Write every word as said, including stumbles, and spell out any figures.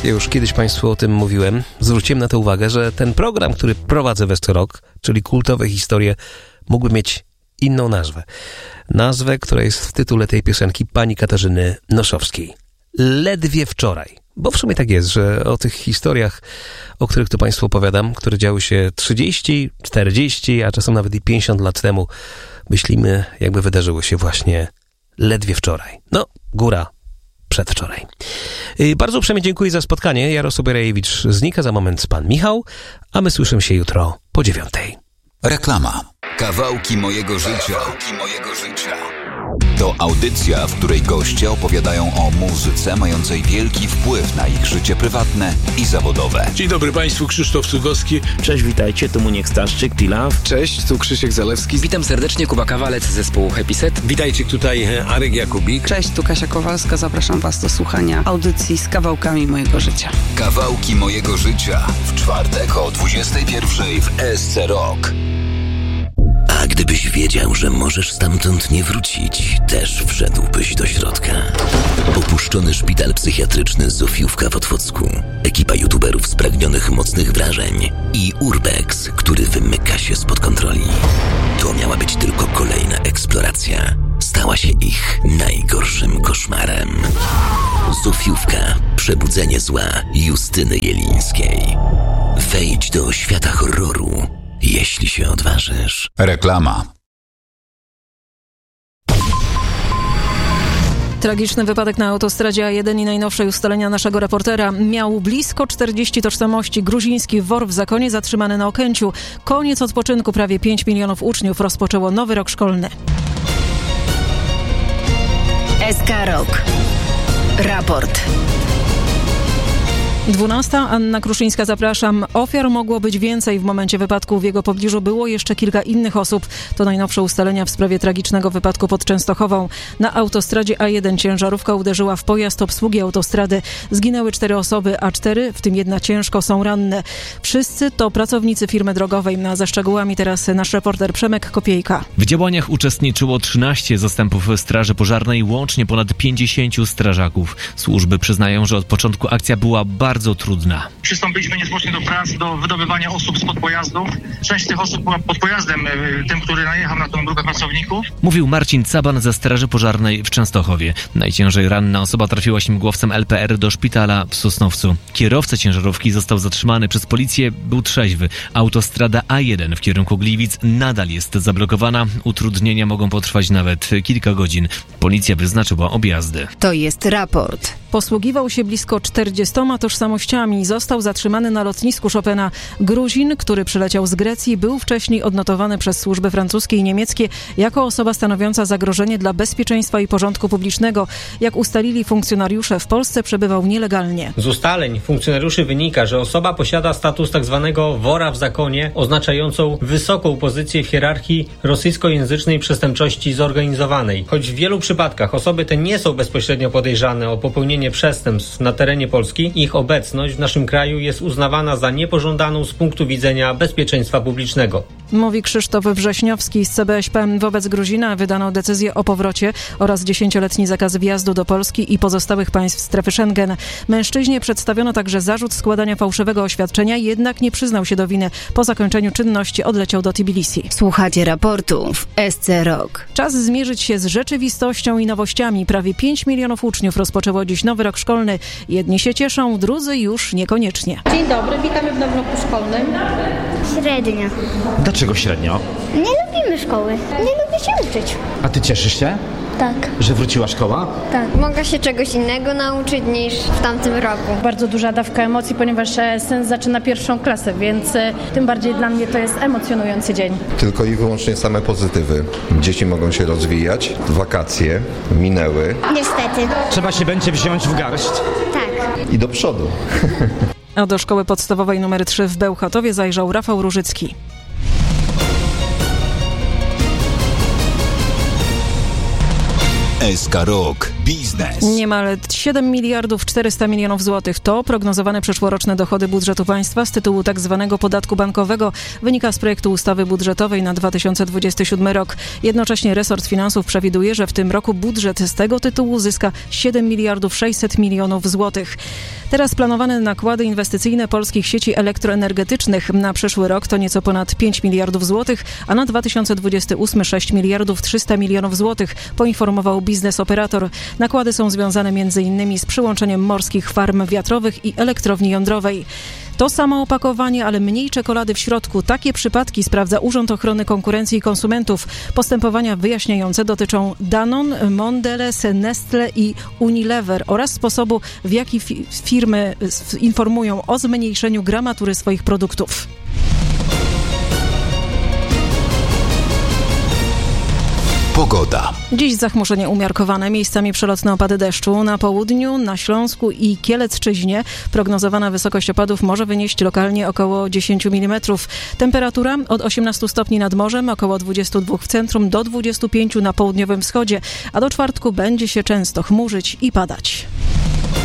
Ja już kiedyś Państwu o tym mówiłem. Zwróciłem na to uwagę, że ten program, który prowadzę we Rok, czyli kultowe historie, mógłby mieć inną nazwę. Nazwę, która jest w tytule tej piosenki pani Katarzyny Noszowskiej. Ledwie wczoraj. Bo w sumie tak jest, że o tych historiach, o których tu Państwu opowiadam, które działy się trzydzieści, czterdzieści, a czasem nawet i pięćdziesiąt lat temu, myślimy, jakby wydarzyło się właśnie ledwie wczoraj. No, góra przedwczoraj. Yy, bardzo uprzejmie dziękuję za spotkanie. Jarosław Rejewicz znika, za moment pan Michał, a my słyszymy się jutro po dziewiątej. Reklama. Kawałki mojego życia. Kawałki mojego życia. To audycja, w której goście opowiadają o muzyce mającej wielki wpływ na ich życie prywatne i zawodowe. Dzień dobry Państwu, Krzysztof Cugowski. Cześć, witajcie, tu Muniek Staszczyk, Pilaw. Cześć, tu Krzysiek Zalewski. Witam serdecznie, Kuba Kawalec z zespołu Happy Set. Witajcie, tutaj Arek Jakubik. Cześć, tu Kasia Kowalska, zapraszam Was do słuchania audycji z kawałkami mojego życia. Kawałki mojego życia w czwartek o dwudziestej pierwszej w S C Rock. A gdybyś wiedział, że możesz stamtąd nie wrócić, też wszedłbyś do środka. Opuszczony szpital psychiatryczny Zofiówka w Otwocku, ekipa youtuberów spragnionych mocnych wrażeń i Urbex, który wymyka się spod kontroli. To miała być tylko kolejna eksploracja. Stała się ich najgorszym koszmarem. Zofiówka. Przebudzenie zła Justyny Jelińskiej. Wejdź do świata horroru, jeśli się odważysz. Reklama. Tragiczny wypadek na autostradzie A jeden i najnowsze ustalenia naszego reportera. Miał blisko czterdzieści tożsamości. Gruziński wor w zakonie zatrzymany na Okęciu. Koniec odpoczynku. Prawie pięć milionów uczniów rozpoczęło nowy rok szkolny. S K Rock. Raport. dwunasta. Anna Kruszyńska, zapraszam. Ofiar mogło być więcej. W momencie wypadku w jego pobliżu było jeszcze kilka innych osób. To najnowsze ustalenia w sprawie tragicznego wypadku pod Częstochową. Na autostradzie A jeden ciężarówka uderzyła w pojazd obsługi autostrady. Zginęły cztery osoby, a cztery, w tym jedna ciężko, są ranne. Wszyscy to pracownicy firmy drogowej. A za szczegółami teraz nasz reporter Przemek Kopiejka. W działaniach uczestniczyło trzynaście zastępów straży pożarnej, łącznie ponad pięćdziesięciu strażaków. Służby przyznają, że od początku akcja była bardzo bardzo trudna. Przystąpiliśmy niezwłocznie do prac, do wydobywania osób spod pojazdów. Część z tych osób była pod pojazdem, tym, który najechał na tą grupę pracowników. Mówił Marcin Caban ze Straży Pożarnej w Częstochowie. Najciężej ranna osoba trafiła śmigłowcem L P R do szpitala w Sosnowcu. Kierowca ciężarówki został zatrzymany przez policję, był trzeźwy. Autostrada A jeden w kierunku Gliwic nadal jest zablokowana. Utrudnienia mogą potrwać nawet kilka godzin. Policja wyznaczyła objazdy. To jest raport. Posługiwał się blisko czterdziestoma tożsamościami. Został zatrzymany na lotnisku Chopina. Gruzin, który przyleciał z Grecji, był wcześniej odnotowany przez służby francuskie i niemieckie jako osoba stanowiąca zagrożenie dla bezpieczeństwa i porządku publicznego. Jak ustalili funkcjonariusze, w Polsce przebywał nielegalnie. Z ustaleń funkcjonariuszy wynika, że osoba posiada status tzw. wora w zakonie, oznaczającą wysoką pozycję w hierarchii rosyjskojęzycznej przestępczości zorganizowanej. Choć w wielu przypadkach osoby te nie są bezpośrednio podejrzane o popełnienie przestępstw na terenie Polski, ich obecność w naszym kraju jest uznawana za niepożądaną z punktu widzenia bezpieczeństwa publicznego. Mówi Krzysztof Wrześniowski z C B S P. Wobec Gruzina wydano decyzję o powrocie oraz dziesięcioletni zakaz wjazdu do Polski i pozostałych państw strefy Schengen. Mężczyźnie przedstawiono także zarzut składania fałszywego oświadczenia, jednak nie przyznał się do winy. Po zakończeniu czynności odleciał do Tbilisi. Słuchacie raportu w S C Rock. Czas zmierzyć się z rzeczywistością i nowościami. Prawie pięć milionów uczniów rozpoczęło dziś nowy rok szkolny. Jedni się cieszą, drudzy już niekoniecznie. Dzień dobry, witamy w nowym roku szkolnym. Średnio. Dlaczego średnio? Nie lubimy szkoły. Nie lubię się uczyć. A ty cieszysz się? Tak. Że wróciła szkoła? Tak. Mogę się czegoś innego nauczyć niż w tamtym roku. Bardzo duża dawka emocji, ponieważ syn zaczyna pierwszą klasę, więc tym bardziej dla mnie to jest emocjonujący dzień. Tylko i wyłącznie same pozytywy. Dzieci mogą się rozwijać, wakacje minęły. Niestety. Trzeba się będzie wziąć w garść. Tak. I do przodu. A do szkoły podstawowej numer trzy w Bełchatowie zajrzał Rafał Różycki. S K Rock. biznes. Niemal siedem miliardów czterysta milionów złotych to prognozowane przyszłoroczne dochody budżetu państwa z tytułu tak zwanego podatku bankowego, wynika z projektu ustawy budżetowej na dwa tysiące dwudziesty siódmy rok. Jednocześnie resort finansów przewiduje, że w tym roku budżet z tego tytułu zyska siedem miliardów sześćset milionów złotych. Teraz planowane nakłady inwestycyjne polskich sieci elektroenergetycznych na przyszły rok to nieco ponad pięć miliardów złotych, a na dwa tysiące dwudziesty ósmy sześć miliardów trzysta milionów złotych, poinformował biznes operator. Nakłady są związane między innymi z przyłączeniem morskich farm wiatrowych i elektrowni jądrowej. To samo opakowanie, ale mniej czekolady w środku. Takie przypadki sprawdza Urząd Ochrony Konkurencji i Konsumentów. Postępowania wyjaśniające dotyczą Danone, Mondelez, Nestle i Unilever oraz sposobu, w jaki fi- firmy informują o zmniejszeniu gramatury swoich produktów. Pogoda. Dziś zachmurzenie umiarkowane, miejscami przelotne opady deszczu. Na południu, na Śląsku i Kielecczyźnie prognozowana wysokość opadów może wynieść lokalnie około dziesięć milimetrów. Temperatura od osiemnastu stopni nad morzem, około dwudziestu dwóch w centrum, do dwudziestu pięciu na południowym wschodzie, a do czwartku będzie się często chmurzyć i padać.